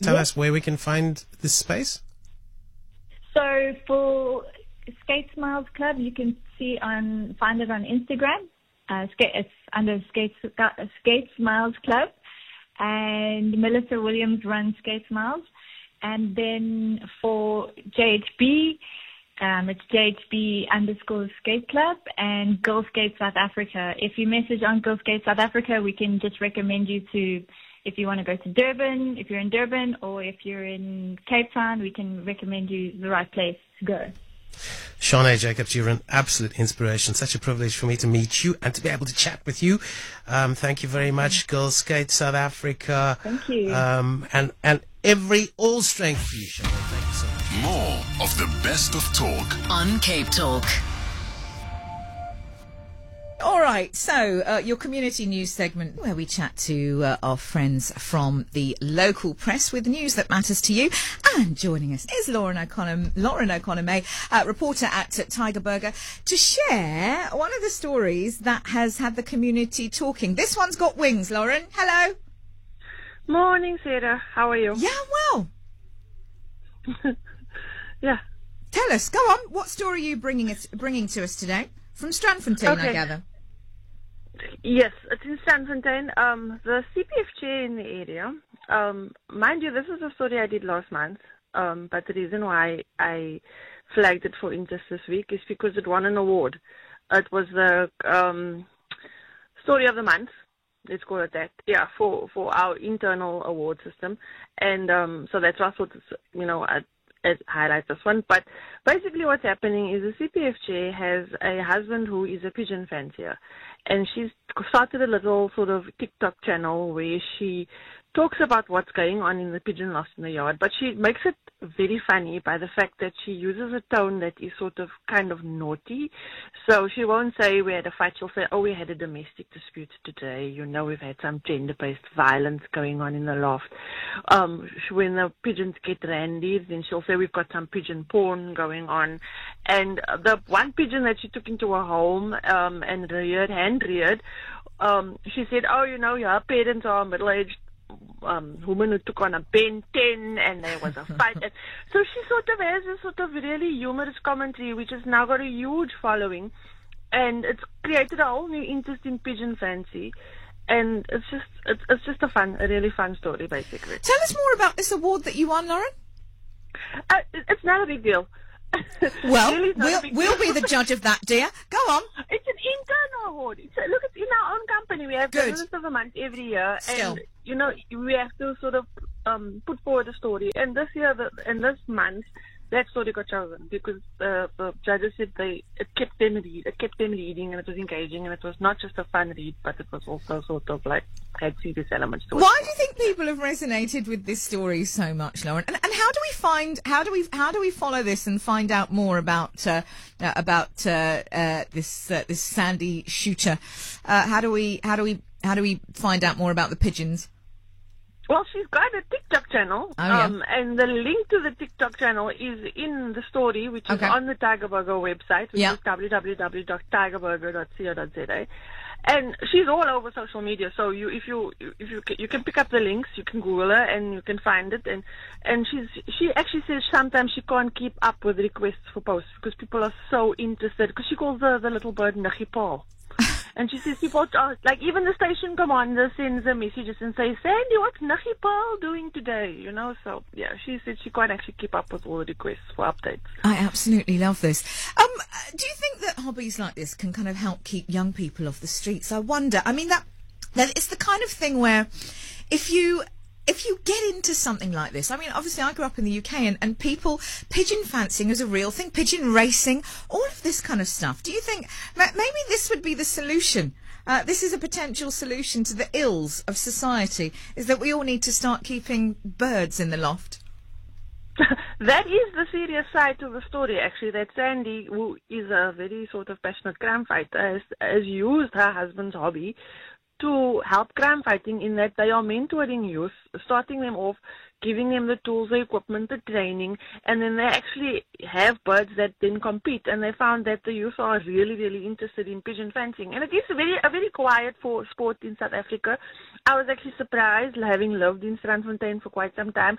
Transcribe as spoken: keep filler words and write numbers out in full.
tell Yes. us where we can find this space? So for Skate Smiles Club, you can see on find it on Instagram. Uh, skate, it's under Skate Skate Smiles Club, and Melissa Williams runs Skate Smiles. And then for J H B, um, it's J H B underscore Skate Club and Girl Skate South Africa. If you message on Girl Skate South Africa, we can just recommend you to, if you want to go to Durban, if you're in Durban, or if you're in Cape Town, we can recommend you the right place to go. Shanae Jacobs, you're an absolute inspiration. Such a privilege for me to meet you and to be able to chat with you. Um, thank you very much, Girl Skate South Africa. Thank you. Um, and, and every all strength for you, Shanae. Thank you so much. More of the best of talk on Cape Talk. All right, so uh, your community news segment where we chat to uh, our friends from the local press with news that matters to you. And joining us is Lauren O'Connor, Lauren O'Connor May, uh, reporter at uh, Tiger Burger, to share one of the stories that has had the community talking. This one's got wings, Lauren. Hello. Morning, Sarah. How are you? Yeah, well. Yeah. Tell us, go on. What story are you bringing us, bringing to us today? From Strandfontein, Okay. I gather. Yes, it's in Strandfontein. Um, the C P F chair in the area. Um, mind you, this is a story I did last month. Um, but the reason why I flagged it for interest this week is because it won an award. It was the um, story of the month. Let's call it that. Yeah, for for our internal award system, and um, so that's why I thought, it's, you know, I, I highlight this one. But basically, what's happening is the C P F chair has a husband who is a pigeon fancier, and she's started a little sort of TikTok channel where she talks about what's going on in the pigeon loft in the yard, but she makes it very funny by the fact that she uses a tone that is sort of kind of naughty. So she won't say we had a fight, she'll say, oh, we had a domestic dispute today. You know, we've had some gender-based violence going on in the loft. Um, when the pigeons get randy, then she'll say we've got some pigeon porn going on. And the one pigeon that she took into her home um, and reared, hand-reared, um, she said, oh, you know, her parents are middle-aged Um, woman who took on a Ben ten and there was a fight. And so she sort of has this sort of really humorous commentary which has now got a huge following, and it's created a whole new interest in pigeon fancy, and it's just it's, it's just a fun, a really fun story basically. Tell us more about this award that you won, Lauren. Uh, it- it's not a big deal. Well, Really, it's not a we'll, big we'll deal. be the judge of that, dear. Go on. It's an internal award. It's a, look, it's in our own company. We have Good. journalist of the month every year, Still. and you know we have to sort of um, put forward a story. And this year, the, and this month, that story got chosen because uh, the judges said they it kept them read, it kept them reading, and it was engaging, and it was not just a fun read, but it was also sort of like had serious elements to it. Why do you think people have resonated with this story so much, Lauren? And, and how do we find how do we how do we follow this and find out more about uh, uh, about uh, uh, this uh, this Sandy shooter? Uh, how do we how do we how do we find out more about the pigeons? Well, she's got a TikTok channel, Oh, yeah. um, and the link to the TikTok channel is in the story, which is Okay. on the Tiger Burger website, which Yeah. is w w w dot tiger burger dot co dot z a. And she's all over social media, so you, if you, if you, ca- you can pick up the links, you can Google her, and you can find it. And and she's she actually says sometimes she can't keep up with requests for posts because people are so interested. Because she calls the the little bird Nagipal. And she says people are, like, even the station commander sends her messages and says, Sandy, what's Nagipal doing today? You know, so, yeah, she said she can't actually keep up with all the requests for updates. I absolutely love this. Um, do you think that hobbies like this can kind of help keep young people off the streets? I wonder. I mean, that that it's the kind of thing where if you if you get into something like this, I mean, obviously I grew up in the U K and, and people, pigeon fancing is a real thing, pigeon racing, all of this kind of stuff. Do you think ma- maybe this would be the solution? Uh, this is a potential solution to the ills of society, is that we all need to start keeping birds in the loft. That is the serious side to the story, actually, that Sandy, who is a very sort of passionate crime fighter, has, has used her husband's hobby to help crime fighting in that they are mentoring youth, starting them off, giving them the tools, the equipment, the training, and then they actually have birds that then compete. And they found that the youth are really, really interested in pigeon fencing. And it is a very, a very quiet for sport in South Africa. I was actually surprised, having lived in Strandfontein for quite some time,